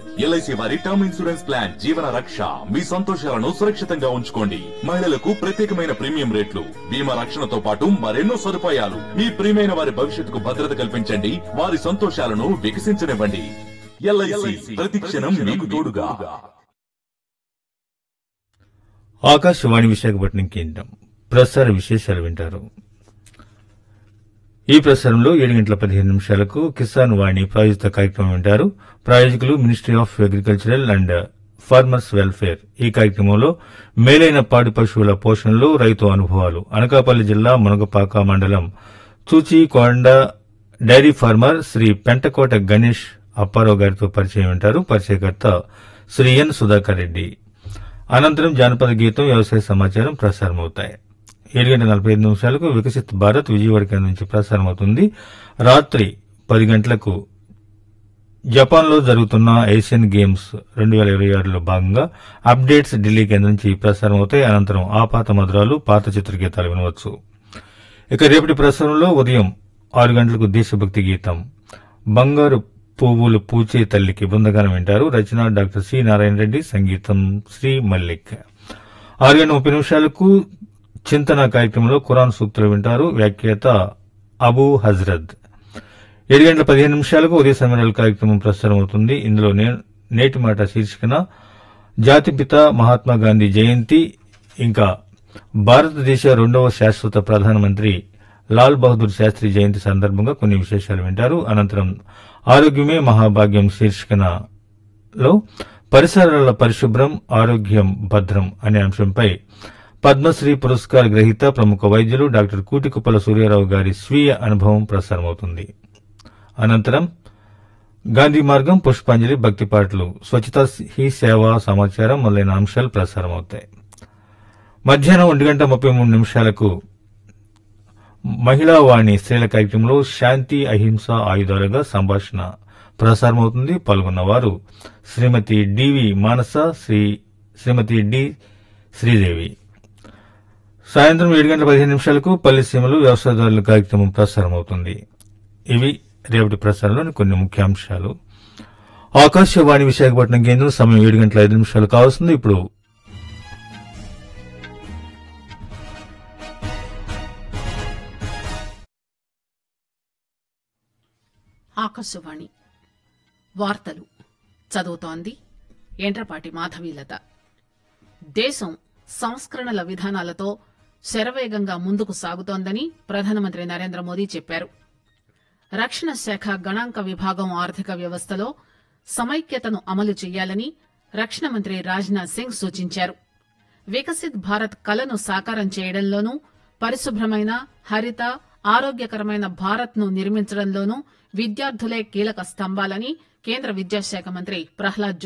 LIC వారి term insurance plan జీవన రక్ష. మీ సంతోషాలను సురక్షితంగా ఉంచుకోండి. మహిళలకు ప్రత్యేకమైన ప్రీమియం రేట్లు, బీమా రక్షణతో పాటు మరెన్నో సదుపాయాలు. మీ ప్రియమైన వారి భవిష్యత్తుకు భద్రత కల్పించండి, వారి సంతోషాలను వికసించనివ్వండి. ఎల్ఐసి ప్రతి క్షణం మీకు తోడుగా. ఆకాశవాణి విశాఖపట్నం కేంద్రం ప్రసార విశేషాలు వింటారు. ఈ ప్రసారంలో 7:15 కిసాన్ వాణి ప్రాయోజిత కార్యక్రమం వింటారు. ప్రాయోజకులు ministry of agricultural and farmers welfare. ఈ కార్యక్రమంలో మేలైన పాడి పశువుల పోషణలో రైతు అనుభవాలు, అనకాపల్లి జిల్లా మునగపాక మండలం చూచికొండ డైరీ ఫార్మర్ శ్రీ పెంటకోట గణేష్ అప్పారావు గారితో పరిచయం వింటారు. పరిచయకర్త శ్రీ ఎన్ సుధాకర్ రెడ్డి. అనంతరం జానపద గీతం, వ్యవసాయ సమాచారం ప్రసారమవుతాయి. 7:45 వికసిత్ భారత్ విజయవాడ కేంద్రం నుంచి ప్రసారమవుతుంది. రాత్రి 10 గంటలకు జపాన్లో జరుగుతున్న ఏషియన్ గేమ్స్ 2026లో భాగంగా అప్డేట్స్ ఢిల్లీ కేంద్రం నుంచి ప్రసారమవుతాయి. అనంతరం ఆ పాత మధురాలు, పాత చిత్రగీతాలు వినవచ్చు. ఇక రేపటి ప్రసారంలో ఉదయం 6 గంటలకు దేశభక్తి గీతం, బంగారు పువ్వులు పూచే తల్లికి బృందగానం వింటారు. రచన డాక్టర్ సి నారాయణ రెడ్డి, సంగీతం శ్రీ మల్లిక్. 6:30 చింతన కార్యక్రమంలో ఖురాన్ సూక్తులు వింటారు. వ్యాఖ్యాత అబూ హజ్రత్. 7:15 ఉదయ సమయాల కార్యక్రమం ప్రసారమవుతుంది. ఇందులో నేటి మాట శీర్షికన జాతిపిత మహాత్మా గాంధీ జయంతి, ఇంకా భారతదేశ 2వ శాశ్వత ప్రధానమంత్రి లాల్ బహదూర్ శాస్త్రి జయంతి సందర్భంగా కొన్ని విశేషాలు వింటారు. అనంతరం ఆరోగ్యమే మహాభాగ్యం శీర్షికనలో పరిసరాల పరిశుభ్రం, ఆరోగ్యం భద్రం అనే అంశంపై పద్మశ్రీ పురస్కార గ్రహీత ప్రముఖ వైద్యులు డాక్టర్ కూటికుప్పల సూర్యారావు గారి స్వీయ అనుభవం ప్రసారమవుతుంది. అనంతరం గాంధీ మార్గం, పుష్పాంజలి, భక్తి పాటలు, స్వచ్ఛతా హీ సేవా సమాచారం మొదలైన అంశాలు ప్రసారమవుతాయి. మధ్యాహ్నం 1:33 మహిళా వాణి స్త్రీల కార్యక్రమంలో శాంతి, అహింస ఆయుధాలుగా సంభాషణ ప్రసారమవుతుంది. పాల్గొన్నవారు శ్రీమతి డివి మానస, శ్రీమతి డి శ్రీదేవి. సాయంత్రం 7:15 పల్లె సీమలు, వ్యవసాయదారుల కార్యక్రమం ప్రసారమవుతుంది. ఇవి రేపటి ప్రసారంలోని కొన్ని ముఖ్యాంశాలు. ఆకాశవాణి విశాఖపట్నం కేంద్రం సమయం 7:05 కావస్తుంది. ఇప్పుడు ఆకాశవాణి వార్తలు చదువుతోంది ఎండ్రపాటి మాధవీలత. దేశం సంస్కరణల విధానాలతో శరవేగంగా ముందుకు సాగుతోందని ప్రధానమంత్రి నరేంద్ర మోదీ చెప్పారు. రక్షణ శాఖ గణాంక విభాగం ఆర్థిక వ్యవస్థలో సమైక్యతను అమలు చేయాలని రక్షణ మంత్రి రాజ్నాథ్ సింగ్ సూచించారు. వికసిత్ భారత్ కలను సాకారం చేయడంలోనూ, పరిశుభ్రమైన, హరిత, ఆరోగ్యకరమైన భారత్ ను నిర్మించడంలోనూ విద్యార్థులే కీలక స్తంభాలని కేంద్ర విద్యాశాఖ మంత్రి ప్రహ్లాద్